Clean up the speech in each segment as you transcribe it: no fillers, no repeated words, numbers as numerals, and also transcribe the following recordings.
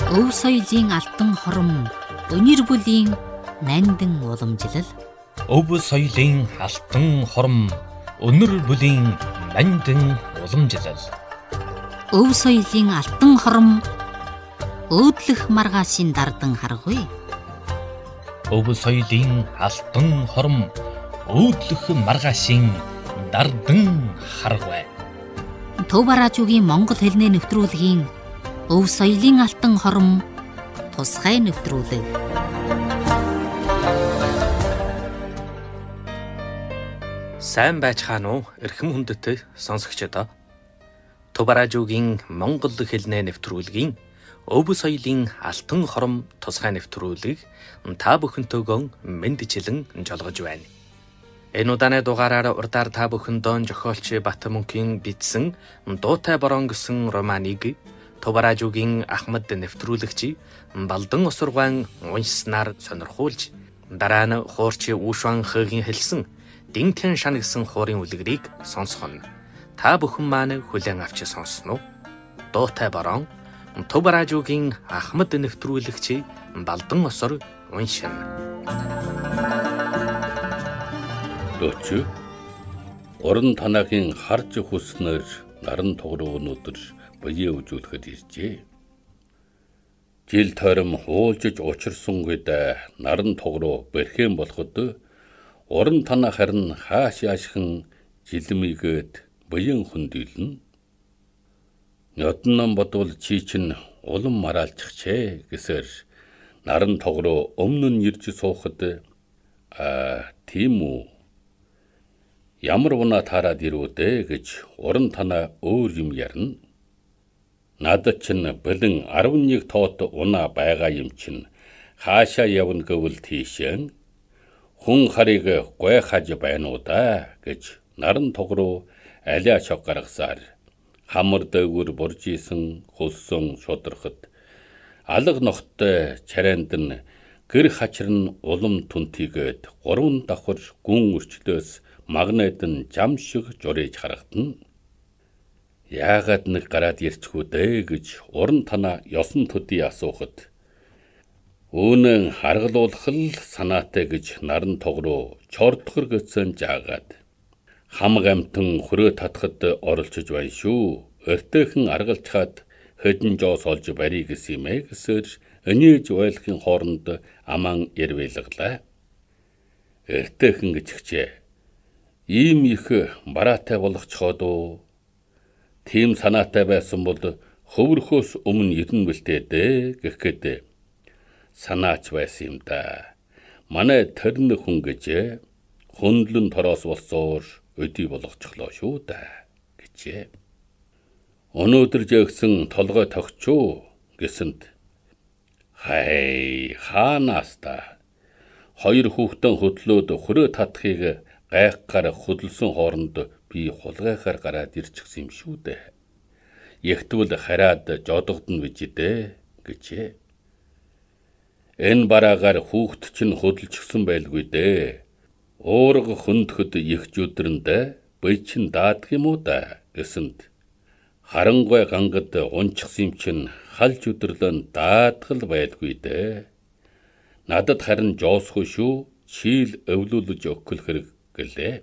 Өв соёлын алтан хором, өнөр бүлийн нандин уламжлал. Өв соёлын алтан хором, өнөр бүлийн нандин уламжлал. Өв соёлын алтан хором, өөдлөх маргаашийн дардан харгуй. Өв соёлын алтан хором, өөдлөх маргаашийн дардан харгуй. Төв бараажуугийн монгол хэлний нэвтрүүлгийн Өв соёлын алтан хором, тусгай нэвтрүүлэг. Сайн байцгаана уу? Эрхэм хүндэт сонсогчдоо. Төв бараажуугийн монгол хэлний нэвтрүүлгийн Өв соёлын алтан хором, тусгай нэвтрүүлэг та бүхэнтэйгөө мэндчилэн жолгож байна. Энэ удааны дугаараар урдаар та бүхэндөө зохиолч Батмөнхийн бичсэн Дуутай борон гэсэн романыг Төв бараажуугийн Ахмад нэвтрүүлэгч Балдан Осургаан уншснаар сонирхуулж, дараа нь хуурч Ушван Хөгийн хэлсэн Динтэн шан гэсэн хуурын үлгэрийг сонсгоно. Та бүхэн маань хүлээн авч сонсноо. Дуутай борон Төв бараажуугийн Ахмад нэвтрүүлэгч Балдан Осур уншина. Дөөч орон танаагийн харж хүснээр наран тогроо өнөдөр бие үзүүлэхэд иржээ. Жил тойрон хуулжиж учирсангүй наран тогроо бэрхэн болоход орон танаа харин хааш яашхан жилмигээд буян хөндөлнө. Нёднон бодвол чи чинь улам мараалчихчээ гэсээр наран тогроо өмнө нь ирж суухад тийм үү? Ямар унаа таарад ирвүдэ гэж уран танаа өөр юм ярина. Надад чинь бэлэн 11 тоот унаа байгаа юм чинь хаашаа явна гэвэл тийшэн хүн харыг гойхаж байна уу да гэж наран тогроо алиа шог гаргасаар хамар дээгүр бурж исэн хөлсөн шудрахад алга нохтой чарайнд нь гэр хачир нь улам түнтийгээд 3 давхар гүн өрчлөөс магнайд нь зам шиг журиж харагдана. Яагаад нэг гараад ирчихүү дээ гэж уран танаа ёсон төдий асуухад үүнэн харгалуулах л санаатай гэж наран тогроо чордохор гэсэн жаагаад хамаг амтан хөрөө татхад оролцож байна шүү. Өртөөхөн аргалчхаад хэдэн жоос олж барий гэсэн юм гэсээр өнөөж ойлгохын хооронд аман ярвэлглаа. Өртөөхөн гिचгчээ. Ийм их бараатай болгочхоод уу? Тийм санаатай байсан бол хөврөхөөс өмнө ирнэ бэлтээ дээ гэхэд санаач байсан юм да. Манай тэрнэ хүн гэж хөндлөн тороос болсоор өдий болгочихлоо шүү да гэжээ. Өнөөдөр жигсэн толгой тогчоо гэсэнд хай хаанаас та хоёр хүүхдэн хөдлөөд хөрөө татхыг гайхахаар хөдөлсөн хооронд би хулгайхаар гараад ирчихсэн юм шүү дээ. Ягтвал хараад жодогдно бич дээ гэжээ. Энэ бараагаар хүүхд чинь хөдөлчихсөн байлгүй дээ. Уурга хөндөд их өдрөндөө бие чинь даадах юм уу да гэсэнд харангуй гангад унчихсан юм чинь халж өдөрлөн даадах л байлгүй дээ. Надад харин жоосгүй шүү. Чийл өвлүүлж өгөх хэрэг гэлээ.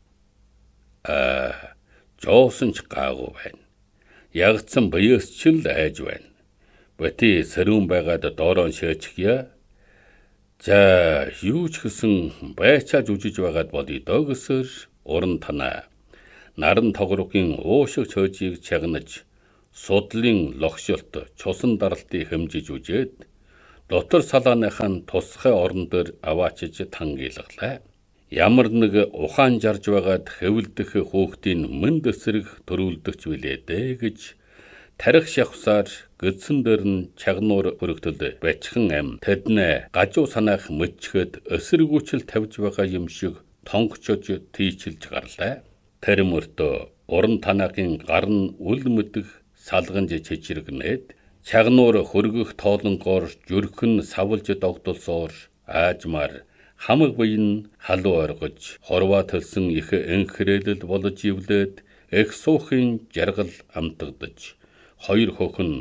Жоосон ч гаагүй байна. Ягцсан биеэс ч л айж байна. Бати сэрүүн байгаад доорон шээчихье. За юу ч гэсэн байчааж үжиж байгаад болъё доо гэсээр уран танаа наран тогроогийн уушиг чойжийг чагнаж судлын логшолт чусан даралтыг хэмжиж үжээд дотор салааныхан тусгай орон дээр аваачиж тангийлглаа. Ямар нэг ухаан жарж байгаад хэвлдэх хүүхдийн мэнд эсрэг төрүүлдэгч билээ дээ гэж тарих шавхсаар гидсэн дээр нь чагнуур өргөдөл бачхан ам тэднэ гажуу санаах мөчгöd эсэргүүчл тавьж байгаа юм шиг тонгочож тийчилж гарлаа. Тэр мөртөө уран танаагийн гар нь үл мэдэх салганж чичрэгнээд чагнуур хөргөх тоолонгоор жүрхэн савлж догдолсоор аажмаар хамаг бие нь халуу оргож хорвоо төлсөн их энхрээлэл болж ивлээд эх суухын жаргал амтгадаж хоёр хөхн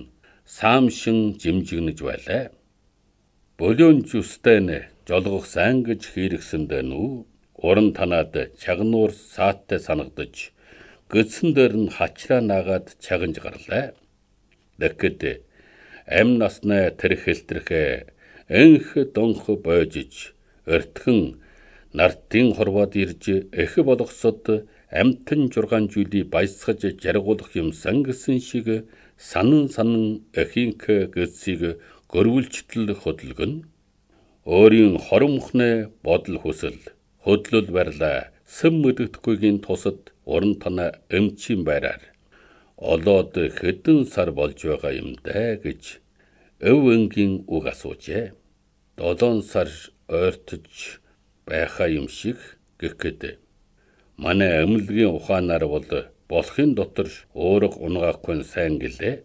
саамшин жимжигнэж байлаа. Болион жүстэй нь жолгох сайн гэж хэрэгсэндээ нү уран танаад чагнуур сааттай санагдаж гидсэн дээр нь хачраа наагаад чагнж гарлаа. Тэгэхэд ам насны тэр хэлтрэхэ энх донх бойжиж өртгөн нартын хорвоод ирж эх болгосод амтэн 6 жилийн баясгаж жаргуулах юм сангасан шиг санан эхинх гэсийг гөрвөлжтөл хөдөлгөн өөрийн хоромхны бодол хүсэл хөдлөл барьлаа сэм мэддэхгүйгийн тусад уран танаа эмчийн байраар олоод хэдэн сар болж байгаа юм даа гэж өв энгийн үг асуужээ. 7 сар ойртож байхаа юм шиг гэхэд манай эмнэлгийн ухаанаар бол болохын дотор өөрөг унгаагүй сайн гэлээ.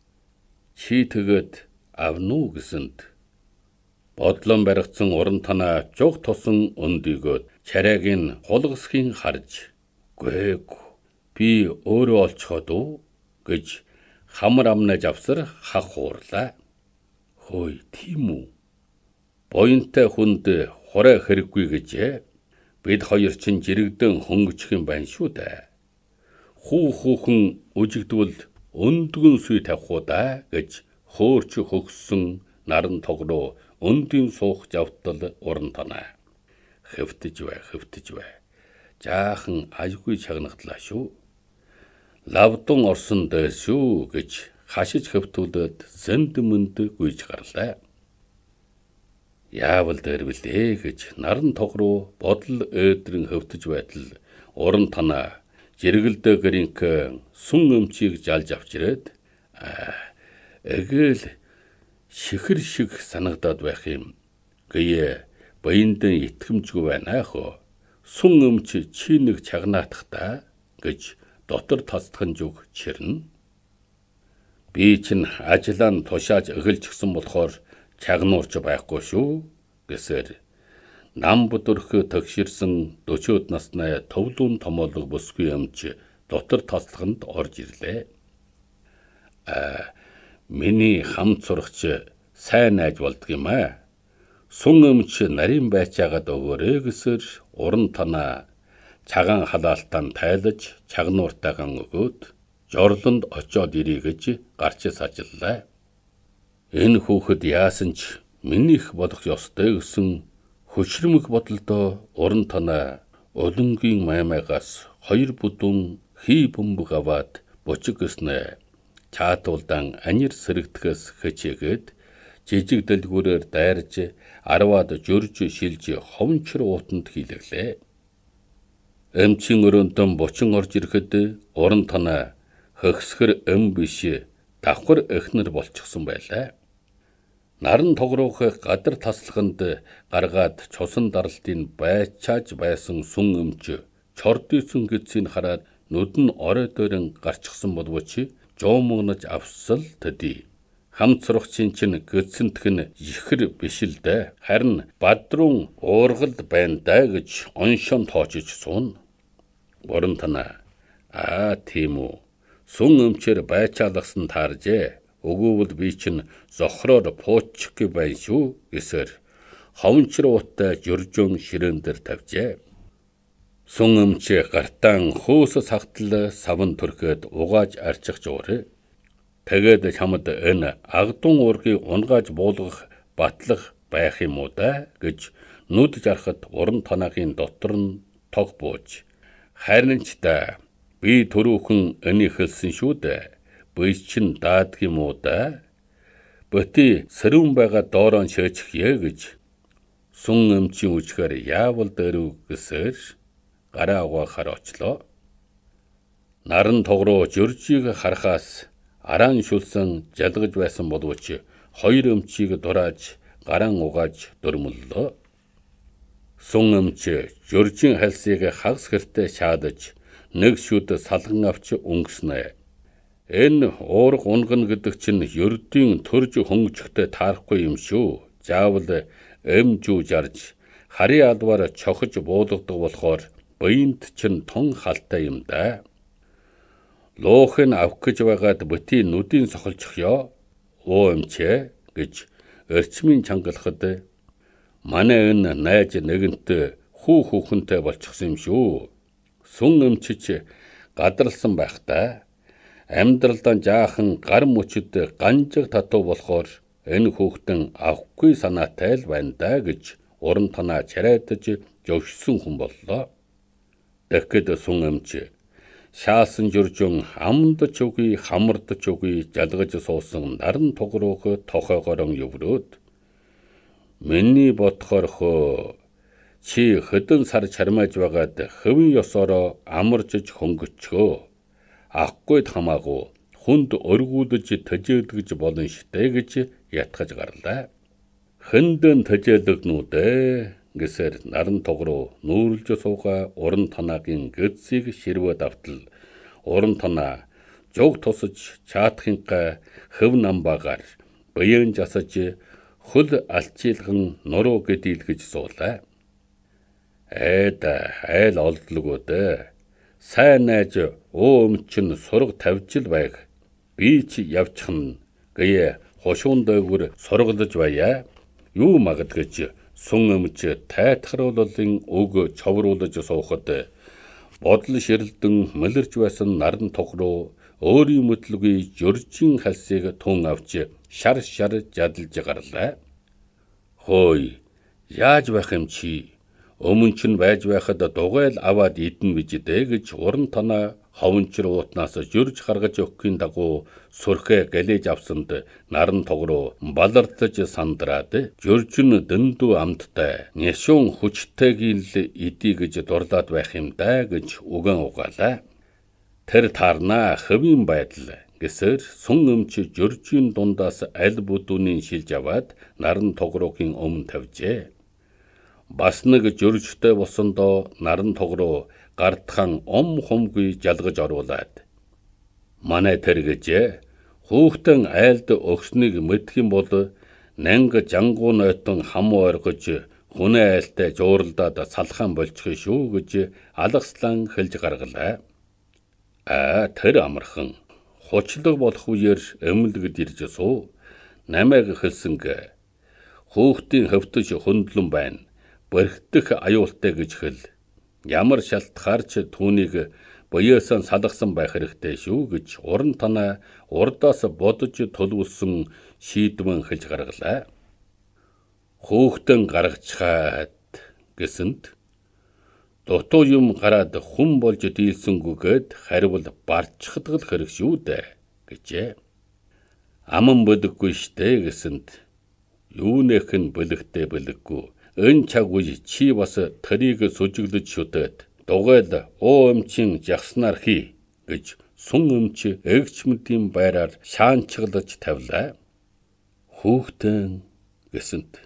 Чи тэгээд авну гэсэнд бодлон баригдсан уран танаа жуг тосон өндөгөөд чарайг нь хулгасхийн харж гээг би өөрөө олцоход уу гэж хамар амнаж авсар хах хуурлаа. Хөөе тийм үү? Буянтай хүнд хураа хэрэггүй гэжээ. Бид хоёр чинь жирэгдэн хөнгөчих юм байна шүү дээ. Хүүхэн үжигдвэл өндгөн суй тавих уу да гэж хөөрч хөгссөн наран тогроо өндийн суух завтал уран танаа. Хэвтэж бай. Жаахан ажгүй чагнаглаа шүү. Лавдун орсон дээр шүү гэж хашиж хөвтүүлээд зэнд мөнд гүйж гарлаа. Яавал дэрвэлээ гэж наран тогроо бодол өөдрөн хөвтөж байтал уран танаа жиргэлдэ гэринх сүн өмчийг жалж авчирээд эгээл шихэр шиг санагдаад байх юм. Гээ баяндэн итгэмжгүй байна хөө. Сүн өмч чи нэг чагнаатах та гэж дотор тасдхан зүг чирнэ. Би чинь ажиллаа нь тушааж эхэлж гсэн болохоор чагнуурч байхгүй шүү гэсээр нам бүдөрх төгширсэн 40 насны төвлүүн томоолог бүсгүй өмч дотор таслаханд орж ирлээ. Миний хамт сурагч сайн найз болдг юм аа. Сүн өмч нарийн байцаагаад өгөөрэй гэсээр уран танаа цагаан халаалтан тайлаж чагнууртайган өгөөд жорлонд очоод ирье гэж гарч сажиллаа. Энэ хүүхэд яасан ч минийх болох ёстой гэсэн хөшрөмөх бодолдоо уран танаа олонгийн маймагаас 2 бүдүүн хий бөмбөг аваад бочиг гэснэ чаатуулдан анир сэрэгдэхээс хэчээгээд жижиг дэлгүүрээр дайрж 10-аад жөрж шилж ховнчр уутанд хийлэглээ. Эмчийн өрөөндөн бочин орж ирэхэд уран танаа хөгсгөр эм биш давхар эхнэр болчихсон байлаа. Наран тогруух гадар таслаханд гаргаад чусан даралтын байчааж байсан сүн өмч чордийсэн гэдсийг хараад нүд нь орой дээрэн гарчихсан боловч жуумгнаж авсал төдий. Хамт сурагчийн чинь гэдсэнтх нь ихэр биш л дээ. Харин бадрун уургалд байна даа гэж оншон тоочж суун. Уран танаа тийм үү. Сүн өмчээр байчаалагсан тааржээ. Өгөөвөл би чинь зохроор пуучих байна шүү гэсээр ховнчр ууттай жөржөн ширээн дээр тавьжээ. Сүн өмч гартаан хөөс сагтал савн төрхөд угааж арчих жуурэ. Тэгээд чамд энэ агдун уургийг унгааж буулгах батлах байх юм уу да гэж нүд жарахад уран танаагийн дотор нь тог бууж харин ч та би төрөөхөн энийг хэлсэн шүү дээ. Би чинь даадаг юм уу да? Бөти сэрүүн байгаа доорон шөөчихье гэж сүн өмчийн үчгээр яавал дөрөв гэсээр гараа угаахаар очлоо. Наран тогроо жөржийг харахаас араан шүлсэн жалгаж байсан боловч 2 өмчийг дурааж гараан угааж дөрмөллөө. Сүн өмч жөржийн хальсыг хагас хэртэй шаадаж нэг шүд салган авч өнгөснэ. Энэ уурга унган гэдэг чинь ердийн төрж хөнгөчтэй таарахгүй юм шүү. Заавал эм жүү жарж харийн албаар чохож буулгадаг болохоор буйнд чинь тун халтай юм да. Луухын авах гэж байгаад бөти нүдийн сохолчихё. өөмчээ гэж өрчмийн чангалахад манай энэ найз нэгэнт хүүхэнтэй болчихсон юм шүү. Сүн өмчиж гадарлсан байхдаа амьдралдаа жаахан гар мөчөд ганжиг татуу болохоор энэ хүүхдэн авахгүй санаатай л байна да гэж уран танаа чарайтаж жогшсон хүн боллоо. Тэгэхэд сүн өмч шаасан журжун амдч үгүй хамардч үгүй жалгаж суусан наран тугруух тохойгорон өврөөд миний бодохоор хөө чи хөдөн сар чармааж байгаад хөвөн ёсороо амарчж хөнгөчгөө ахгүй хамаагүй хүнд өргүүлж төжөөлгөж болно штэ гэж ятгаж гарлаа. Хөндөн төжөөлгнүүдээ гэсээр наран тугруу нүүрлж сууга уран танагийн гэцийг ширвэд автал уран танаа жог тусаж чаатхинга хөв намбагаар бян жасаж хөл алчилган нуруу гэдийлгэж суулаа. Айда айл олдлогоо сайн найз өөмчин сураг тавьжил байг би чи явчихна гээ хошуун дээгүр сургалж байя. Юу магадгэж сүн өмч тайтгарууллын үг човруулж суухад бодол ширэлдэн мэлэрж байсан наран тугруу өөрийн мэдлэгүй жөржин халсыг тун авч шар жадалж гарлаа. Хөөе, яаж байх юм чи? Өмнө чинь байж байхад дугайл аваад идэн биждээ гэж уран танаа ховончр уутнаас жөрж гаргаж өгөхийн дагуу сүрхээ гэлээж авсанд наран тугруу балардаж сандраад жөржин дөндүү амттай няшуун хүчтэйгийн л идий гэж дурлаад байх юм да гэж үгэн угаалаа. Тэр таарна хөвийн байдал гэсээр сүн өмч жөржийн дундаас аль бүдүүний шилж аваад наран тугруугийн өмнө тавьжээ. Бас нэг жөржтэй болсондоо наран тугруу гартхан хумгүй жалгаж оруулаад манай тэр гэжээ хүүхдэн айлд өгсныг мэдх юм бол нанга жангуу нойтон хам ойргож хүнээ айлтай жууралдаад салхаан болчих шүү гэж алгаслан хэлж гаргалаа. Тэр амархан хучлаг болох үеэр эмэлгэд ирж суу намайг хэлсэнг хүүхдийн хөвтөж хөндлөн байна. Бэрхдэх аюултай гэж хэл. Ямар шалтгаарч түүнийг боёосон салгасан байх хэрэгтэй шүү гэж уран танаа урдаас бодож төлөвлөсөн шийдвэн хэлж гаргалаа. Хүүхдэн гаргачхаад гэсэнд дутуу юм гараад хүн болж дийлсэнгүйгээд харивал барчхадгал хэрэг шүү дээ гэжээ. Аман бөлөггүй штэ гэсэнд юу нэхэн бөлөгтэй бөлөггүй. Энэ цаг үе чи бас тэрийг сүжиглэж шүтээд дугайл өөмчин жагснаар хий гэж сүн өмч эгчмэдийн байраар шаанчглаж тавилаа. Хүүхдэн гэсэнд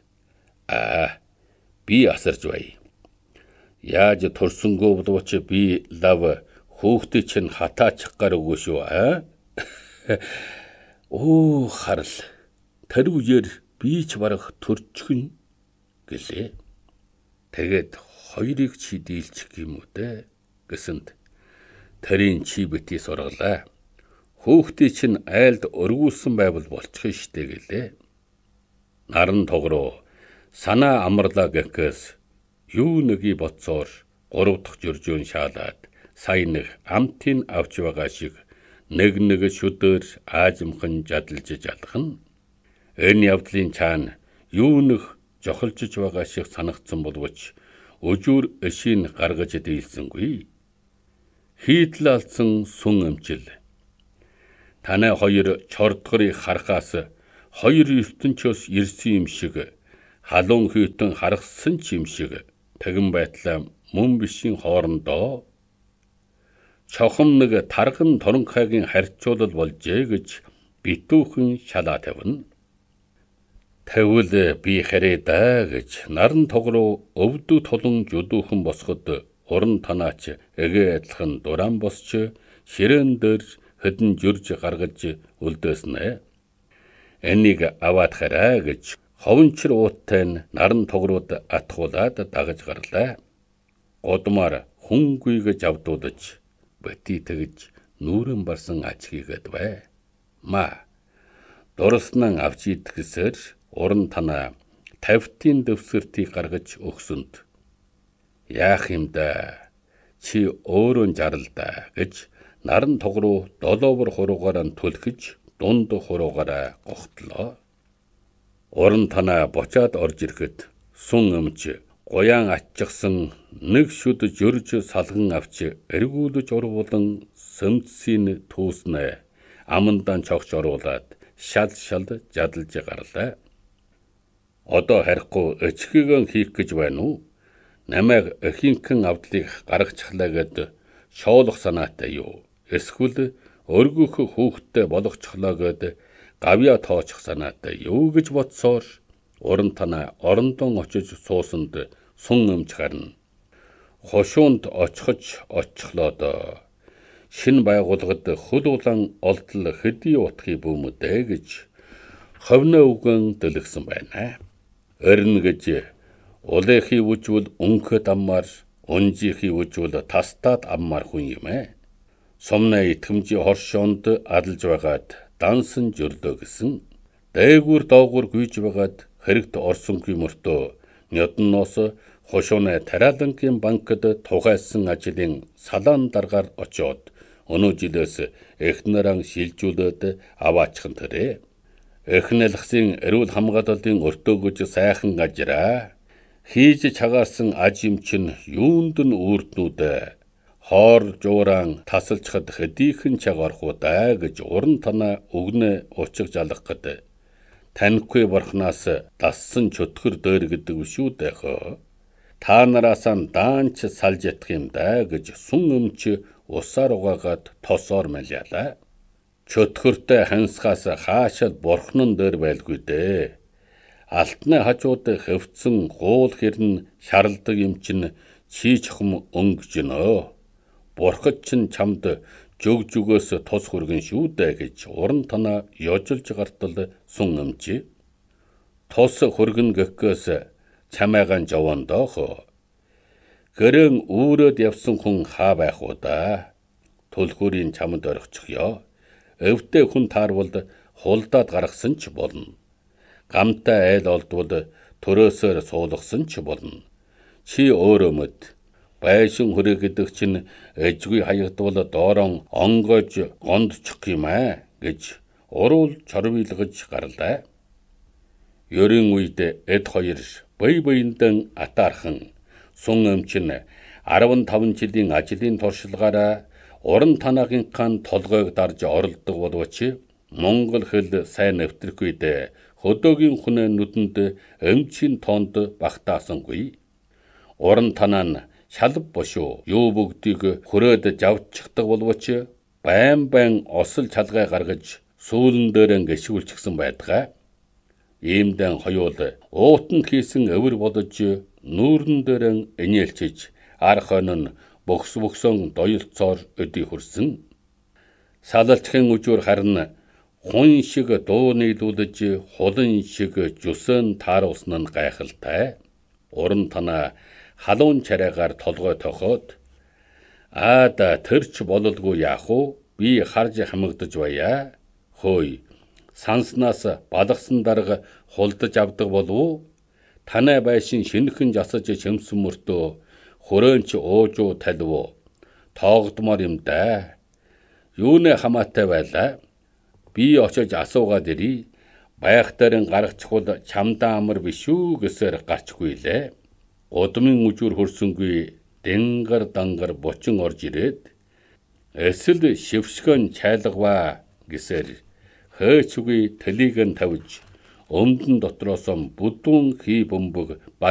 би асарж бай. Яаж турсангүй боловч би лав хүүхдээ чинь хатаачих гар өгөө шүү харал. Тэр үеэр би ч барах төрчихнө гэлээ. Тэгээд хоёрыг чи дийлчих юм уу те гэсэнд тэрийн чи бити сургалаа. Хүүхдийн чинь айлд өргүүлсэн байвал болчих штэ гэлээ. Наран тугруу санаа амарлаа гэхээс юу нэгийг боцоор 3 дахь жөржөөн шаалаад сайн нэг амтын авч байгаа шиг нэг шүдөр аажимхан жадалж жалгана. Энэ явдлын цаана юу нэг жохолжж байгаа шиг санагдсан боловч өжүүр эшийн гаргаж дийлсэнгүй. Хийдл алдсан сүн өмчил. Танай хоёр чордгорыг харахаас хоёр ертөнчөөс ирсэн юм шиг халуун хүйтэн харгасан ч юм шиг тэгэн байтлаа мөн бишийн хоорондоо чохом нэг тарган торонхайгийн харьцуулал болжээ гэж битүүхэн шалаа тавина. Тэгвэл би хараа гэж наран тугруу өвдө тулан жүдүүхэн босоход уран танаач эгэ адилхан дуран босч ширээн дээр хэдэн журж гаргаж үлдээснэ. Энийг аваад хараа гэж ховончр ууттай нь наран тугрууд атгуулаад дагаж гарлаа. Годмаар хүнгүйгэж авдуулж бити тэгж нүүрэн барсан ачгийгэд бай. дурснан авч идэхсээр уран танаа тавьтын дэвсгэртийг гаргаж өгсөнд яах юм да чи өөрөө жарал да гэж наран тог руу долоовор хуруугаараа түлхэж дунд хуруугаараа гогтлоо. Уран танаа бочоод орж ирэхэд сун өмч гоян атчихсан нэг шүд жөрж салган авч эргүүлж урвуулан сөмцсийн түүснэ амандан чогч оруулаад шал жадалж гарлаа. Одоо харихгүй өчгийгэн хийх гэж байна уу? Намайг эхинхэн авдлыг гаргачихлаа гэд шоолох санаатай юу? Эсвэл өргөх хүүхдтэй болгочихлоо гэд гавья тоочих санаатай юу гэж бодсоор уран танаа орондон очиж суусанд сун өмч гарна. Хошуунд очихлоо доо. Шинэ байгууллагад хөл улаан олдол хэдий утхыг бүүмүдэ гэж ховноо үгэн дэлгэсэн байна. Өрн гэж улайхи үжвэл өнхөд аммаар унжихи үжвэл тастаад аммаар хүн юм ээ. Сумна итгэмжийн хоршоонд адалж байгаад дансан жөрлөө гэсэн. Дээгүүр доогуур гүйж байгаад хэрэгт орсонгүй мөртөө нёдноос хошууны тариалангийн банкд тугайсан ажлын салаан даргаар очоод өнөө жилээс эхнэрэн шилжүүлээд аваачихын төрөө. Эхнэлхсийн эрүүл хамгааллын өртөөгөж сайхан ажраа хийж чагаарсан аж юмчин юунд нь үрднүүд хоор жууран тасалчхад хэдийхэн чагархуудаа гэж уран танаа өгнө уучиг жалах гэд танихгүй бурхнаас дассан чөтгөр дөр гэдэг шүү дээ. Та нараасаа даанч салж ятх юм да гэж сун өмч усаар угаагаад тосоор малялаа. Чөтгөртэй хансгаас хаашаа бурхнан дөр байлгүй дээ. Алтны хажууд хөвцөн гуул хэрн шаралдаг юм чин чийчхм өнгөжнөө. Бурхад чин чамд жүгөөс тус хүргэн шүү дээ гэж уран танаа ёжилж гартал сун өмч. Тус хүргэн гэхгээс чамайгаан жовондоохоо. Гэрэн үүрээд явсан хүн хаа байх уу да. Төлхүүрийн чамд орчихё. Өвдөө хүн таарвал хулдаад гаргасан ч болно. Гамтай айл олдвол төрөөсөөр суулгасан ч болно. Чи өөрөө мэд. Байшин хүрээ гэдэг чинь эжгүй хаягдвал доорон онгойж гондчих юм аа гэж уруул чорвилгаж гарлаа. Ёрийн үед эд хоёр бие-биендээ атаархан сун өмчин 15 жилийн ажлын туршлагаараа уран танаагийнхаа толгойг дарж оролдог боловч монгол хэл сайн нэвтрэх үед хөдөөгийн хүнээ нүдэнд эмчийн тоонд багтаасангүй. Уран танаа нь шалб бошуу юу бүгдийг хүрээд завчихдаг боловч байн осол чалгай гаргаж сүүлэн дээрэн гიშгүүлчихсэн байдгаа. Иймдэн хоёул уутанд хийсэн өвөр бодож нүүрэн дээрэн инээлчиж ар хойно бөхсөн доёлцоор өдий хүрсэн. Салалчхын үжүүр харин хүн шиг дуу нийлүүлж хулан шиг жүсэн тааруулсан нь гайхалтай. Уран танаа халуун чарайгаар толгой тохоод аада тэрч бололгүй яах уу? Би харж хамагдаж байя. Хөөе. Санснаас балгасан дарга хулдаж авдаг болов? Танай байшин шинэхэн жасаж чимсэн мөртөө хөрөөнч уужуу талив. Тоогдмоор юм да. Юунэ хамаатай байлаа? Би очиж асуугаад ирий. Байхтарын гаргачихвал чамдаа амар биш үү гэсээр гарчгүй лээ. Удмын үжүүр хөрсөнгүй дангар бочин орж ирээд эсэл шившгэн чайлгаваа гэсээр хөөчгүй талийг нь тавьж өмдөн дотроос бүдүүн хий бөмбөг